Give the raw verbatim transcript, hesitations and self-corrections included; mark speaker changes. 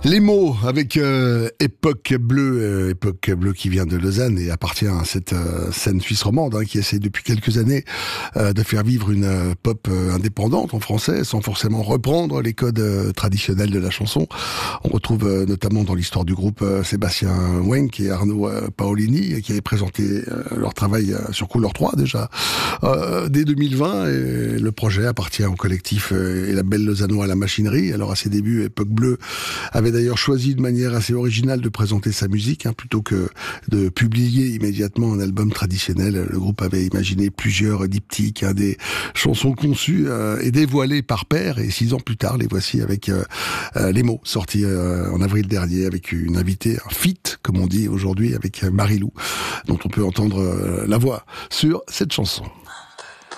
Speaker 1: Les mots avec euh, Époque Bleue, euh, Époque Bleue qui vient de Lausanne et appartient à cette euh, scène suisse romande hein, qui essaie depuis quelques années euh, de faire vivre une euh, pop euh, indépendante en français sans forcément reprendre les codes euh, traditionnels de la chanson. On retrouve euh, notamment dans l'histoire du groupe euh, Sébastien Wenck et Arnaud euh, Paolini qui avaient présenté euh, leur travail euh, sur Couleur trois déjà euh, dès deux mille vingt. Et le projet appartient au collectif euh, et label lausannois à la machinerie. Alors à ses débuts, Époque Bleue avait d'ailleurs choisi de manière assez originale de présenter sa musique, hein, plutôt que de publier immédiatement un album traditionnel. Le groupe avait imaginé plusieurs diptyques, hein, des chansons conçues euh, et dévoilées par pair, et six ans plus tard, les voici avec euh, euh, Les mots, sortis euh, en avril dernier, avec une invitée, un feat, comme on dit aujourd'hui, avec Marie-Lou, dont on peut entendre euh, la voix sur cette chanson.